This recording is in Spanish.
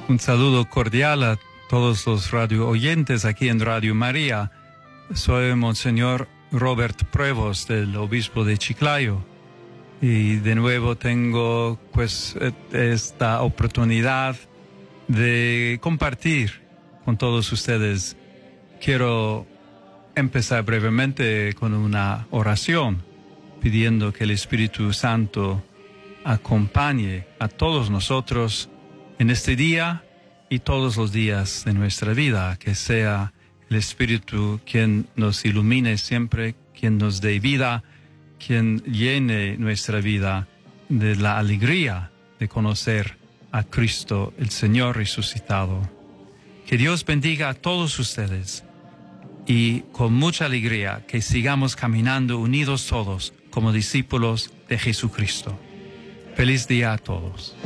Un saludo cordial a todos los radio oyentes aquí en Radio María. Soy Monseñor Robert Prevost, del obispo de Chiclayo. Y de nuevo tengo esta oportunidad de compartir con todos ustedes. Quiero empezar brevemente con una oración, pidiendo que el Espíritu Santo acompañe a todos nosotros en este día y todos los días de nuestra vida, que sea el Espíritu quien nos ilumine siempre, quien nos dé vida, quien llene nuestra vida de la alegría de conocer a Cristo, el Señor resucitado. Que Dios bendiga a todos ustedes y con mucha alegría que sigamos caminando unidos todos como discípulos de Jesucristo. Feliz día a todos.